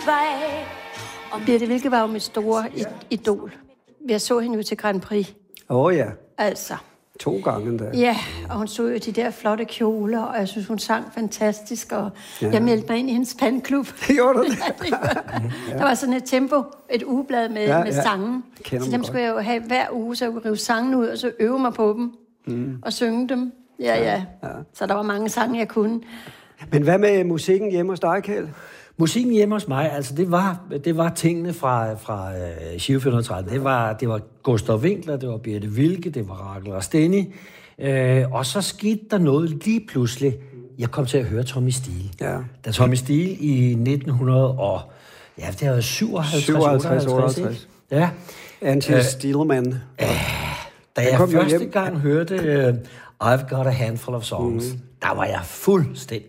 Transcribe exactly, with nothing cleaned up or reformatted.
vej. Birthe Wilke var jo mit store idol. Jeg så hende jo til Grand Prix. Åh oh, ja. Altså. To gange da. Ja, og hun stod jo de der flotte kjoler, og jeg synes, hun sang fantastisk, og ja. Jeg meldte mig ind i hendes fanklub. Gjorde du det? Ja. Der var sådan et tempo, et ugeblad med, ja, med ja. sange. Så dem skulle jeg jo have hver uge, så jeg kunne rive sangene ud, og så øve mig på dem, mm. og synge dem. Ja, ja, ja. Så der var mange sange, jeg kunne. Men hvad med musikken hjemme hos dig, Kjeld? Musikken hjemme hos mig, altså det var, det var tingene fra, fra uh, Giro fire hundrede og tredive. Det var, det var Gustav Winkler, det var Birthe Wilke, det var Rachel Rasteni. Uh, og så skete der noget lige pludselig. Jeg kom til at høre Tommy Steele. Ja. Da Tommy Steele i nitten hundrede og... Ja, det var syvoghalvtreds, syvoghalvtreds, otteoghalvtreds. Ja. Anti uh, Steelman. Uh, da jeg første gang hørte uh, I've Got a Handful of Songs, mm. der var jeg fuldstændig